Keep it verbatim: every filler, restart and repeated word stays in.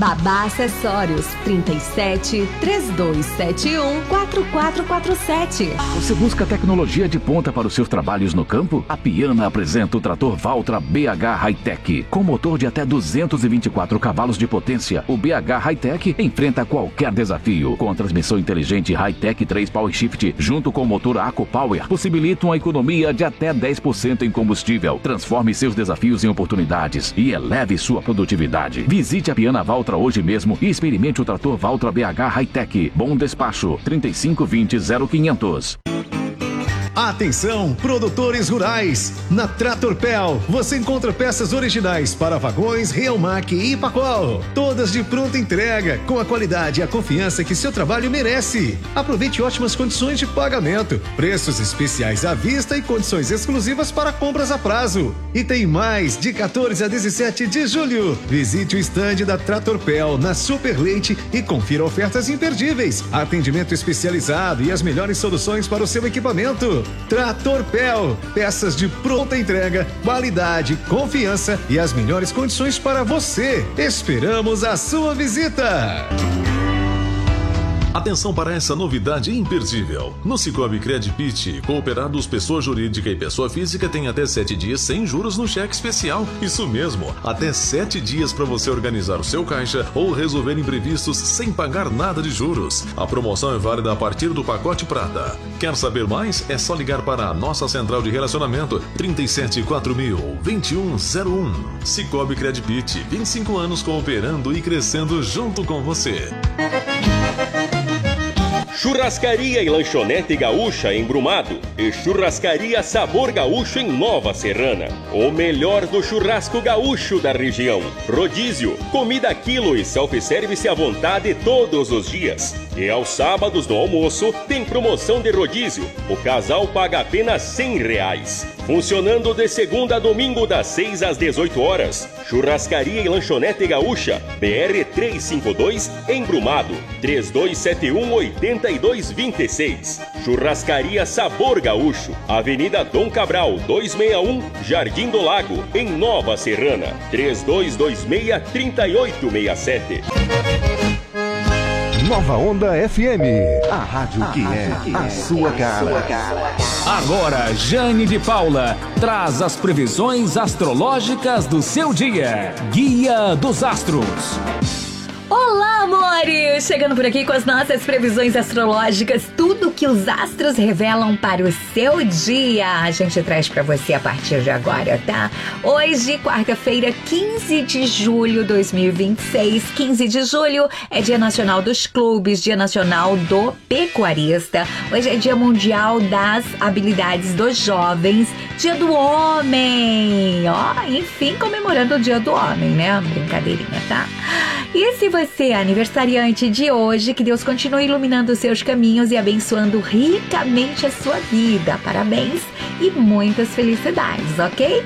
Babá Acessórios, trinta e sete, trinta e dois setenta e um, quarenta e quatro quarenta e sete. Você busca tecnologia de ponta para os seus trabalhos no campo? A Piana apresenta o trator Valtra B H Hightech. Com motor de até duzentos e vinte e quatro cavalos de potência, o B H Hightech enfrenta qualquer desafio. Com a transmissão inteligente Hightech três Power Shift, junto com o motor AcoPower, possibilita uma economia de até dez por cento em combustível. Transforme seus desafios em oportunidades e eleve sua produtividade. Visite a Piana Valtra hoje mesmo e experimente o trator Valtra B H Hightech. Bom despacho, trinta e cinco vinte, zero quinhentos. Atenção, produtores rurais! Na Tratorpel você encontra peças originais para vagões, Realmac e Pacol. Todas de pronta entrega, com a qualidade e a confiança que seu trabalho merece. Aproveite ótimas condições de pagamento, preços especiais à vista e condições exclusivas para compras a prazo. E tem mais, de quatorze a dezessete de julho. Visite o estande da Tratorpel na Super Leite e confira ofertas imperdíveis, atendimento especializado e as melhores soluções para o seu equipamento. Tratorpel, peças de pronta entrega, qualidade, confiança e as melhores condições para você. Esperamos a sua visita. Atenção para essa novidade imperdível. No Cicobi Credpit, cooperados pessoa jurídica e pessoa física tem até sete dias sem juros no cheque especial. Isso mesmo, até sete dias para você organizar o seu caixa ou resolver imprevistos sem pagar nada de juros. A promoção é válida a partir do pacote prata. Quer saber mais? É só ligar para a nossa central de relacionamento trinta e sete, quatro mil, vinte e um zero um. Cicobi Credpit, vinte e cinco anos cooperando e crescendo junto com você. Churrascaria e Lanchonete Gaúcha em Brumado e Churrascaria Sabor Gaúcho em Nova Serrana. O melhor do churrasco gaúcho da região. Rodízio, comida a quilo e self-service à vontade todos os dias. E aos sábados no almoço tem promoção de rodízio. O casal paga apenas cem reais. Funcionando de segunda a domingo das seis às dezoito horas. Churrascaria e Lanchonete Gaúcha, B R trezentos e cinquenta e dois, em Brumado, três dois sete um, oito dois dois seis. Churrascaria Sabor Gaúcho, Avenida Dom Cabral, duzentos e sessenta e um, Jardim do Lago, em Nova Serrana, três dois dois seis, três oito seis sete. Nova Onda F M, a rádio que é a sua cara. Agora, Jane de Paula traz as previsões astrológicas do seu dia. Guia dos Astros. Olá, amores! Chegando por aqui com as nossas previsões astrológicas, tudo que os astros revelam para o seu dia. A gente traz para você a partir de agora, tá? Hoje, quarta-feira, quinze de julho de dois mil e vinte e seis. quinze de julho é Dia Nacional dos Clubes, Dia Nacional do Pecuarista. Hoje é Dia Mundial das Habilidades dos Jovens, Dia do Homem. Ó, enfim, comemorando o Dia do Homem, né? Brincadeirinha, tá? E se você é aniversariante de hoje, que Deus continue iluminando os seus caminhos e abençoando ricamente a sua vida. Parabéns e muitas felicidades, ok?